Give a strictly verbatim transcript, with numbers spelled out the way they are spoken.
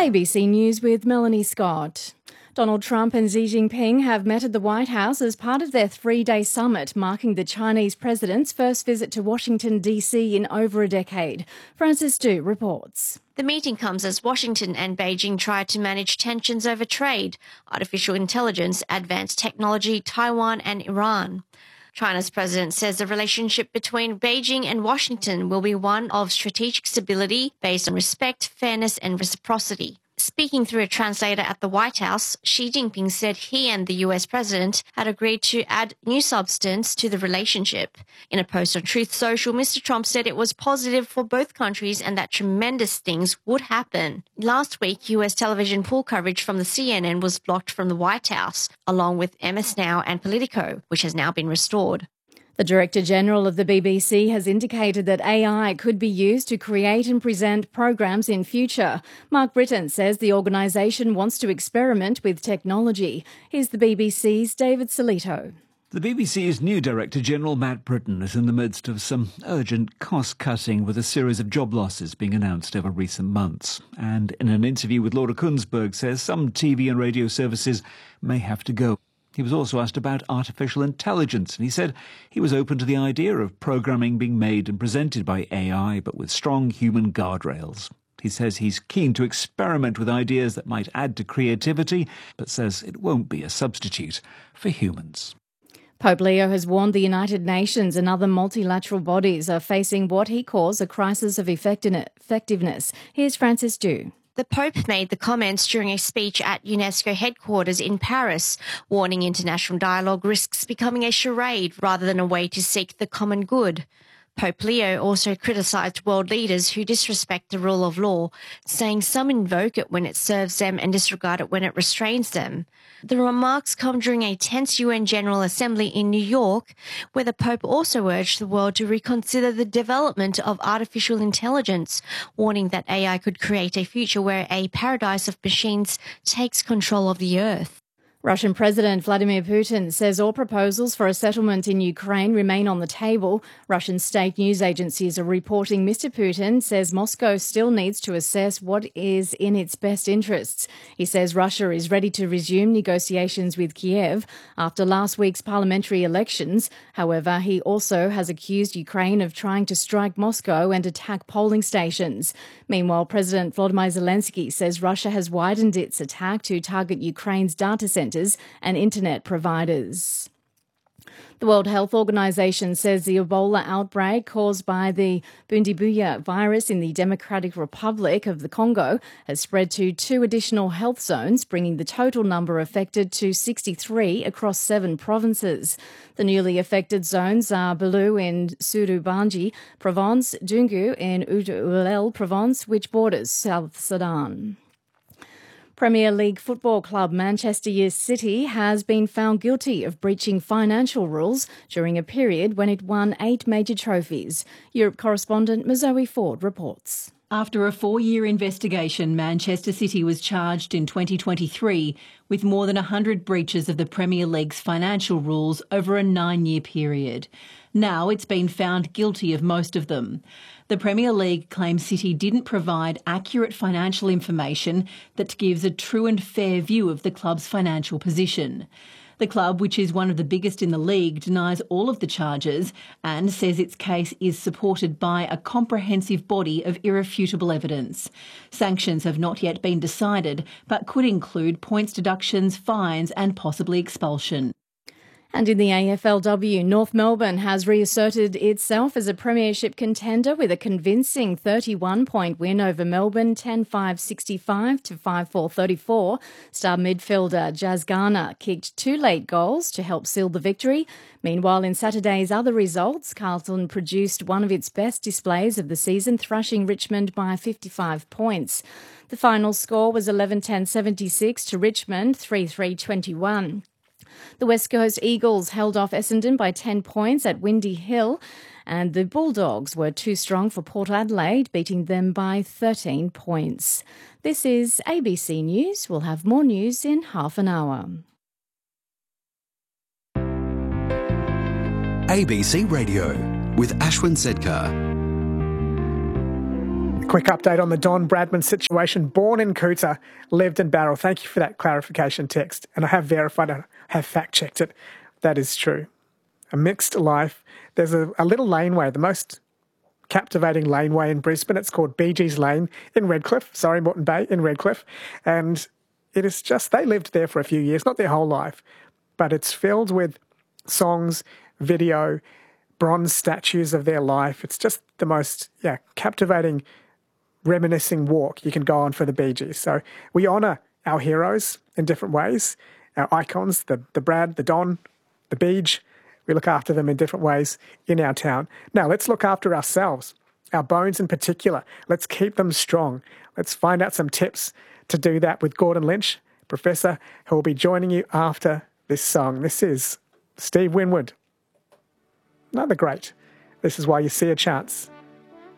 A B C News with Melanie Scott. Donald Trump and Xi Jinping have met at the White House as part of their three-day summit, marking the Chinese president's first visit to Washington, D C in over a decade. Frances Du reports. The meeting comes as Washington and Beijing try to manage tensions over trade, artificial intelligence, advanced technology, Taiwan and Iran. China's president says the relationship between Beijing and Washington will be one of strategic stability based on respect, fairness and reciprocity. Speaking through a translator at the White House, Xi Jinping said he and the U S president had agreed to add new substance to the relationship. In a post on Truth Social, Mister Trump said it was positive for both countries and that tremendous things would happen. Last week, U S television pool coverage from the C N N was blocked from the White House, along with M S Now and Politico, which has now been restored. The Director General of the B B C has indicated that A I could be used to create and present programs in future. Mark Britton says the organisation wants to experiment with technology. Here's the B B C's David Solito. The B B C's new Director General, Matt Britton, is in the midst of some urgent cost-cutting with a series of job losses being announced over recent months. And in an interview with Laura Kunsberg, says some T V and radio services may have to go. He was also asked about artificial intelligence, and he said he was open to the idea of programming being made and presented by A I, but with strong human guardrails. He says he's keen to experiment with ideas that might add to creativity, but says it won't be a substitute for humans. Pope Leo has warned the United Nations and other multilateral bodies are facing what he calls a crisis of effectiveness. Here's Frances Du. The Pope made the comments during a speech at UNESCO headquarters in Paris, warning international dialogue risks becoming a charade rather than a way to seek the common good. Pope Leo also criticised world leaders who disrespect the rule of law, saying some invoke it when it serves them and disregard it when it restrains them. The remarks come during a tense U N General Assembly in New York, where the Pope also urged the world to reconsider the development of artificial intelligence, warning that A I could create a future where a paradise of machines takes control of the earth. Russian President Vladimir Putin says all proposals for a settlement in Ukraine remain on the table. Russian state news agencies are reporting Mister Putin says Moscow still needs to assess what is in its best interests. He says Russia is ready to resume negotiations with Kiev after last week's parliamentary elections. However, he also has accused Ukraine of trying to strike Moscow and attack polling stations. Meanwhile, President Volodymyr Zelensky says Russia has widened its attack to target Ukraine's data centres and internet providers. The World Health Organization says the Ebola outbreak caused by the Bundibugyo virus in the Democratic Republic of the Congo has spread to two additional health zones, bringing the total number affected to sixty-three across seven provinces. The newly affected zones are Belu in Sud-Ubangi Province, Dungu in Oued-Oulel Province, which borders South Sudan. Premier League football club Manchester City has been found guilty of breaching financial rules during a period when it won eight major trophies. Europe correspondent Mazoe Ford reports. After a four-year investigation, Manchester City was charged in twenty twenty-three with more than one hundred breaches of the Premier League's financial rules over a nine-year period. Now it's been found guilty of most of them. The Premier League claims City didn't provide accurate financial information that gives a true and fair view of the club's financial position. The club, which is one of the biggest in the league, denies all of the charges and says its case is supported by a comprehensive body of irrefutable evidence. Sanctions have not yet been decided, but could include points deductions, fines and possibly expulsion. And in the A F L W, North Melbourne has reasserted itself as a premiership contender with a convincing thirty-one point win over Melbourne, ten five sixty-five to five four thirty-four. Star midfielder Jazz Garner kicked two late goals to help seal the victory. Meanwhile, in Saturday's other results, Carlton produced one of its best displays of the season, thrashing Richmond by fifty-five points. The final score was eleven ten seventy-six to Richmond, three three twenty-one. The West Coast Eagles held off Essendon by ten points at Windy Hill, and the Bulldogs were too strong for Port Adelaide, beating them by thirteen points. This is A B C News. We'll have more news in half an hour. A B C Radio with Ashwin Sedkar. Quick update on the Don Bradman situation. Born in Coota, lived in Barrel. Thank you for that clarification text. And I have verified it, I have fact-checked it. That is true. A mixed life. There's a, a little laneway, the most captivating laneway in Brisbane. It's called Bee Gees Lane in Redcliffe. Sorry, Moreton Bay in Redcliffe. And it is just, they lived there for a few years, not their whole life, but it's filled with songs, video, bronze statues of their life. It's just the most, yeah, captivating, reminiscing walk you can go on for the Bee Gees. So we honour our heroes in different ways, our icons, the, the Brad, the Don, the Beej. We look after them in different ways in our town. Now let's look after ourselves, our bones in particular. Let's keep them strong. Let's find out some tips to do that with Gordon Lynch, Professor, who will be joining you after this song. This is Steve Winwood. Another great. This is Why You See a Chance.